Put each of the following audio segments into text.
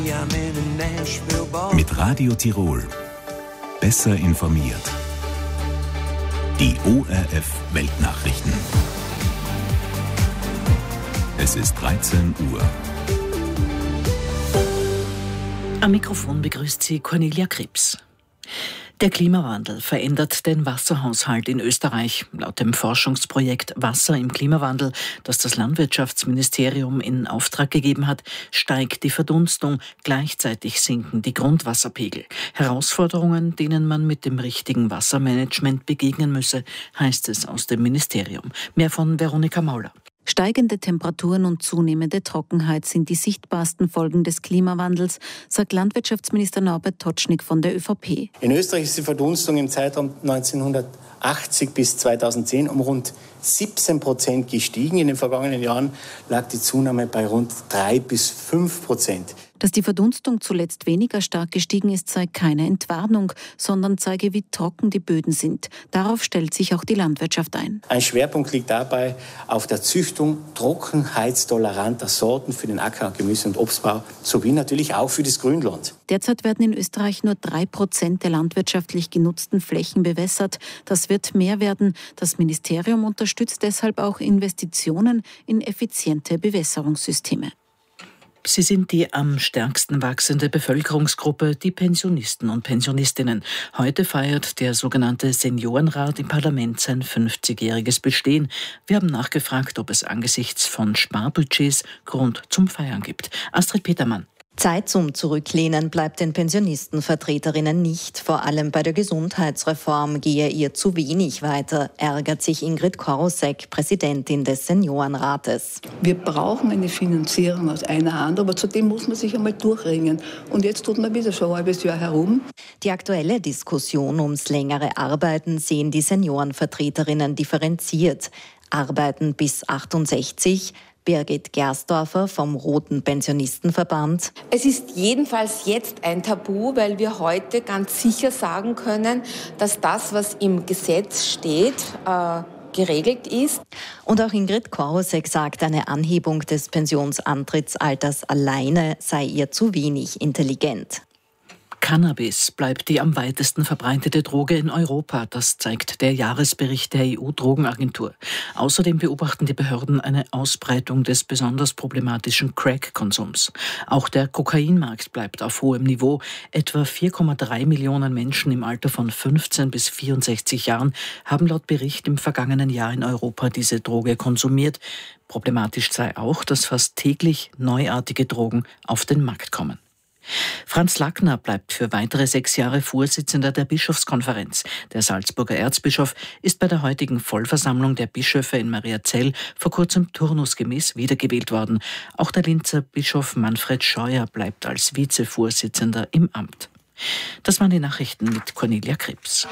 Mit Radio Tirol. Besser informiert. Die ORF Weltnachrichten. Es ist 13 Uhr. Am Mikrofon begrüßt sie Cornelia Krebs. Der Klimawandel verändert den Wasserhaushalt in Österreich. Laut dem Forschungsprojekt Wasser im Klimawandel, das das Landwirtschaftsministerium in Auftrag gegeben hat, steigt die Verdunstung. Gleichzeitig sinken die Grundwasserpegel. Herausforderungen, denen man mit dem richtigen Wassermanagement begegnen müsse, heißt es aus dem Ministerium. Mehr von Veronika Mauler. Steigende Temperaturen und zunehmende Trockenheit sind die sichtbarsten Folgen des Klimawandels, sagt Landwirtschaftsminister Norbert Totschnig von der ÖVP. In Österreich ist die Verdunstung im Zeitraum 1980 bis 2010 um rund 17% gestiegen. In den vergangenen Jahren lag die Zunahme bei rund 3-5%. Dass die Verdunstung zuletzt weniger stark gestiegen ist, sei keine Entwarnung, sondern zeige, wie trocken die Böden sind. Darauf stellt sich auch die Landwirtschaft ein. Ein Schwerpunkt liegt dabei auf der Züchtung trockenheitstoleranter Sorten für den Acker-, Gemüse- und Obstbau sowie natürlich auch für das Grünland. Derzeit werden in Österreich nur 3% der landwirtschaftlich genutzten Flächen bewässert. Das wird mehr werden. Das Ministerium unterstützt deshalb auch Investitionen in effiziente Bewässerungssysteme. Sie sind die am stärksten wachsende Bevölkerungsgruppe, die Pensionisten und Pensionistinnen. Heute feiert der sogenannte Seniorenrat im Parlament sein 50-jähriges Bestehen. Wir haben nachgefragt, ob es angesichts von Sparbudgets Grund zum Feiern gibt. Astrid Petermann. Zeit zum Zurücklehnen bleibt den Pensionistenvertreterinnen nicht. Vor allem bei der Gesundheitsreform gehe ihr zu wenig weiter, ärgert sich Ingrid Korosek, Präsidentin des Seniorenrates. Wir brauchen eine Finanzierung aus einer Hand, aber zudem muss man sich einmal durchringen. Und jetzt tut man wieder schon ein halbes Jahr herum. Die aktuelle Diskussion ums längere Arbeiten sehen die Seniorenvertreterinnen differenziert. Arbeiten bis 68, Birgit Gersdorfer vom Roten Pensionistenverband. Es ist jedenfalls jetzt ein Tabu, weil wir heute ganz sicher sagen können, dass das, was im Gesetz steht, geregelt ist. Und auch Ingrid Korosek sagt, eine Anhebung des Pensionsantrittsalters alleine sei ihr zu wenig intelligent. Cannabis bleibt die am weitesten verbreitete Droge in Europa. Das zeigt der Jahresbericht der EU-Drogenagentur. Außerdem beobachten die Behörden eine Ausbreitung des besonders problematischen Crack-Konsums. Auch der Kokainmarkt bleibt auf hohem Niveau. Etwa 4,3 Millionen Menschen im Alter von 15 bis 64 Jahren haben laut Bericht im vergangenen Jahr in Europa diese Droge konsumiert. Problematisch sei auch, dass fast täglich neuartige Drogen auf den Markt kommen. Franz Lackner bleibt für weitere 6 Jahre Vorsitzender der Bischofskonferenz. Der Salzburger Erzbischof ist bei der heutigen Vollversammlung der Bischöfe in Mariazell vor kurzem turnusgemäß wiedergewählt worden. Auch der Linzer Bischof Manfred Scheuer bleibt als Vizevorsitzender im Amt. Das waren die Nachrichten mit Cornelia Krebs.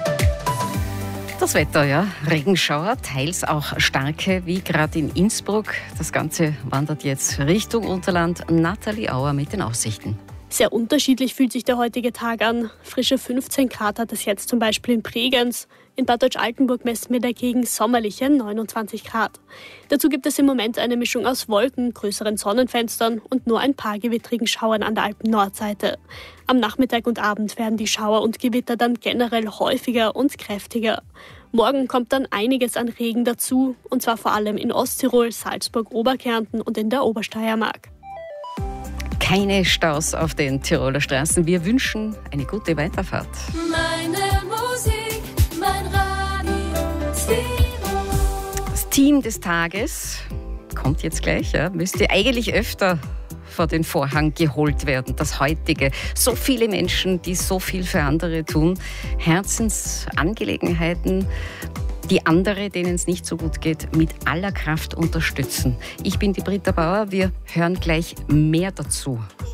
Das Wetter, ja. Regenschauer, teils auch starke, wie gerade in Innsbruck. Das Ganze wandert jetzt Richtung Unterland. Nathalie Auer mit den Aussichten. Sehr unterschiedlich fühlt sich der heutige Tag an. Frische 15 Grad hat es jetzt zum Beispiel in Bregenz. In Bad Deutsch-Altenburg messen wir dagegen sommerliche 29 Grad. Dazu gibt es im Moment eine Mischung aus Wolken, größeren Sonnenfenstern und nur ein paar gewittrigen Schauern an der Alpen-Nordseite. Am Nachmittag und Abend werden die Schauer und Gewitter dann generell häufiger und kräftiger. Morgen kommt dann einiges an Regen dazu, und zwar vor allem in Osttirol, Salzburg, Oberkärnten und in der Obersteiermark. Keine Staus auf den Tiroler Straßen. Wir wünschen eine gute Weiterfahrt. Meine Musik, mein Radio Tirol. Das Team des Tages kommt jetzt gleich. Ja. Müsste eigentlich öfter vor den Vorhang geholt werden, das heutige. So viele Menschen, die so viel für andere tun. Herzensangelegenheiten, die andere, denen es nicht so gut geht, mit aller Kraft unterstützen. Ich bin die Britta Bauer. Wir hören gleich mehr dazu.